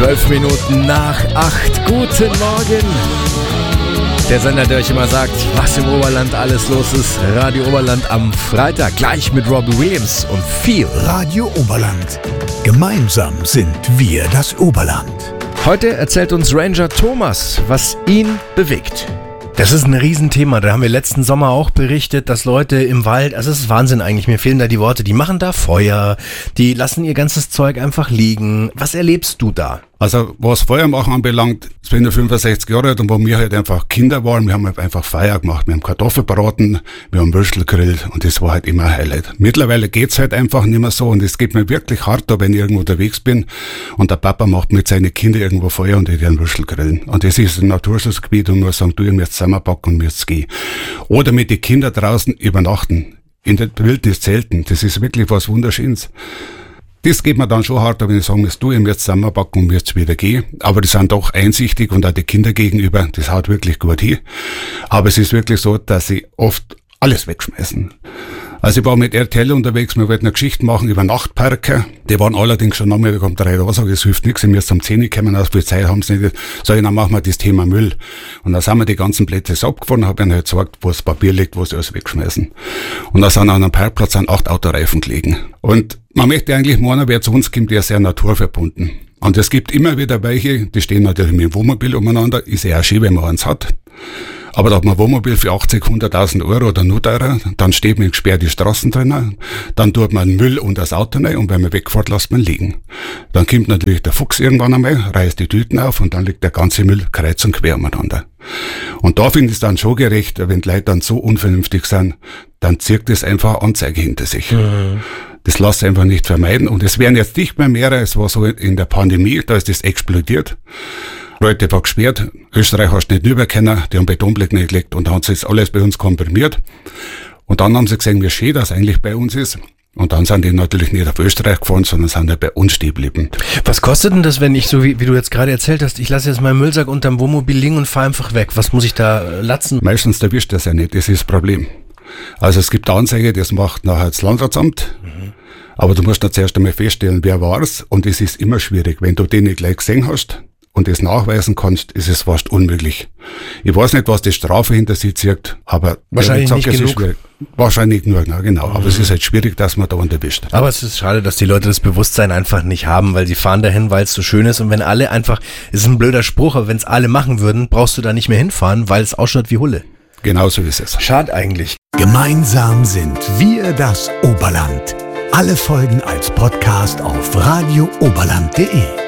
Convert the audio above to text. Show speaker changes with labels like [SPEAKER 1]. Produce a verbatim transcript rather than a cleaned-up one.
[SPEAKER 1] Zwölf Minuten nach acht. Guten Morgen. Der Sender, der euch immer sagt, was im Oberland alles los ist. Radio Oberland am Freitag, gleich mit Robbie Williams und viel.
[SPEAKER 2] Radio Oberland. Gemeinsam sind wir das Oberland.
[SPEAKER 1] Heute erzählt uns Ranger Thomas, was ihn bewegt.
[SPEAKER 3] Das ist ein Riesenthema, da haben wir letzten Sommer auch berichtet, dass Leute im Wald, also es ist Wahnsinn eigentlich, mir fehlen da die Worte, die machen da Feuer, die lassen ihr ganzes Zeug einfach liegen. Was erlebst du da?
[SPEAKER 4] Also was Feuer machen anbelangt, ich bin ja fünfundsechzig Jahre alt und wo wir halt einfach Kinder waren, wir haben halt einfach Feuer gemacht, wir haben Kartoffeln braten, wir haben Würstel gegrillt und das war halt immer ein Highlight. Mittlerweile geht's halt einfach nicht mehr so und es geht mir wirklich hart da, wenn ich irgendwo unterwegs bin und der Papa macht mit seinen Kindern irgendwo Feuer und die werden Würstel grillen. Und das ist ein Naturschutzgebiet und muss sagen, du, ihr müsst zusammenpacken und müsst gehen. Oder mit den Kindern draußen übernachten, in der Wildnis zelten, das ist wirklich was Wunderschönes. Das geht mir dann schon hart, wenn ich sagen muss, du, ihr müsst zusammenpacken und müsst wieder gehen. Aber die sind doch einsichtig und auch die Kinder gegenüber, das haut wirklich gut hin. Aber es ist wirklich so, dass sie oft alles wegschmeißen. Also ich war mit R T L unterwegs, wir wollten eine Geschichte machen über Nachtparker. Die waren allerdings schon nachmittag um drei da, sag ich, es hilft nichts, ihr müsst um zehn kommen, aus viel Zeit haben sie nicht. Sag ich, dann machen wir das Thema Müll. Und dann sind wir die ganzen Plätze so abgefahren, hab ihnen halt gesagt, wo das Papier liegt, wo sie alles wegschmeißen. Und dann sind an einem Parkplatz an acht Autoreifen gelegen. Und man möchte eigentlich meinen, wer zu uns kommt, der ist sehr naturverbunden. Und es gibt immer wieder welche, die stehen natürlich mit dem Wohnmobil umeinander, ist ja auch schön, wenn man eins hat. Aber da hat man ein Wohnmobil für achtzig, hunderttausend Euro oder nur teurer, dann steht man gesperrt die Straßen drinnen, dann tut man Müll unter das Auto rein und wenn man wegfährt, lässt man liegen. Dann kommt natürlich der Fuchs irgendwann einmal, reißt die Tüten auf und dann liegt der ganze Müll kreuz und quer umeinander. Und da finde ich es dann schon gerecht, wenn die Leute dann so unvernünftig sind, dann zieht das einfach eine Anzeige hinter sich. Mhm. Das lässt sich einfach nicht vermeiden und es werden jetzt nicht mehr mehrere, es war so in der Pandemie, da ist das explodiert. Leute war gesperrt, Österreich hast du nicht rüberkennen, die haben Betonblöcke gelegt und dann hat sich das alles bei uns komprimiert. Und dann haben sie gesehen, wie schön das eigentlich bei uns ist. Und dann sind die natürlich nicht auf Österreich gefahren, sondern sind ja bei uns stehen geblieben.
[SPEAKER 3] Was kostet denn das, wenn ich, so wie, wie du jetzt gerade erzählt hast, ich lasse jetzt meinen Müllsack unterm Wohnmobil liegen und fahre einfach weg? Was muss ich da latzen?
[SPEAKER 4] Meistens erwischt das ja nicht, das ist das Problem. Also es gibt Anzeige, das macht nachher das Landratsamt. Mhm. Aber du musst dann zuerst einmal feststellen, wer war's. Und es ist immer schwierig, wenn du den nicht gleich gesehen hast und das nachweisen kannst, ist es fast unmöglich. Ich weiß nicht, was die Strafe hinter sich zieht, aber
[SPEAKER 3] wahrscheinlich
[SPEAKER 4] ja, nicht
[SPEAKER 3] genug.
[SPEAKER 4] Ist schwierig. Wahrscheinlich nur, na, genau. Mhm. Aber es ist halt schwierig, dass man da unterwischt.
[SPEAKER 3] Aber es ist schade, dass die Leute das Bewusstsein einfach nicht haben, weil sie fahren dahin, weil es so schön ist. Und wenn alle einfach, es ist ein blöder Spruch, aber wenn es alle machen würden, brauchst du da nicht mehr hinfahren, weil es ausschaut wie Hulle.
[SPEAKER 4] Genau so ist es.
[SPEAKER 3] Schade eigentlich.
[SPEAKER 2] Gemeinsam sind wir das Oberland. Alle Folgen als Podcast auf radio oberland punkt de.